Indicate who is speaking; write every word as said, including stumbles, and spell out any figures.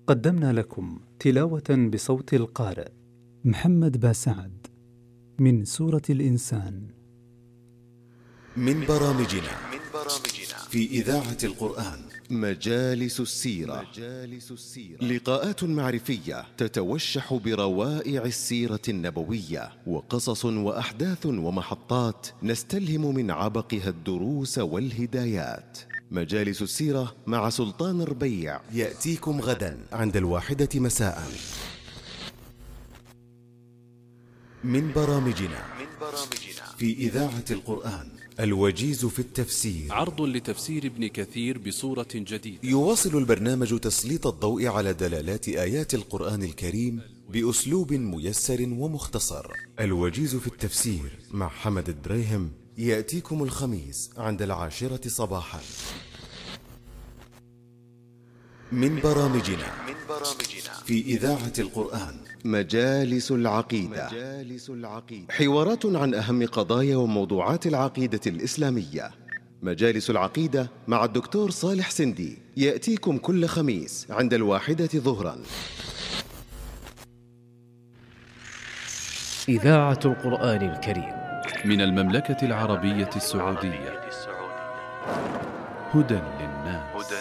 Speaker 1: قدمنا لكم تلاوة بصوت القارئ محمد باسعد من سورة الإنسان.
Speaker 2: من برامجنا في إذاعة القرآن مجالس السيرة. لقاءات معرفية تتوشح بروائع السيرة النبوية، وقصص وأحداث ومحطات نستلهم من عبقها الدروس والهدايات. مجالس السيرة مع سلطان ربيع يأتيكم غدا عند الواحدة مساء. من برامجنا في إذاعة القرآن الوجيز في التفسير،
Speaker 3: عرض لتفسير ابن كثير بصورة جديدة.
Speaker 2: يواصل البرنامج تسليط الضوء على دلالات آيات القرآن الكريم بأسلوب ميسر ومختصر. الوجيز في التفسير مع حمد الدريهم يأتيكم الخميس عند العاشرة صباحا. من برامجنا في إذاعة القرآن مجالس العقيدة. حوارات عن أهم قضايا وموضوعات العقيدة الإسلامية. مجالس العقيدة مع الدكتور صالح سندي يأتيكم كل خميس عند الواحدة ظهرا.
Speaker 4: إذاعة القرآن الكريم
Speaker 3: من المملكة العربية السعودية. هدى للناس.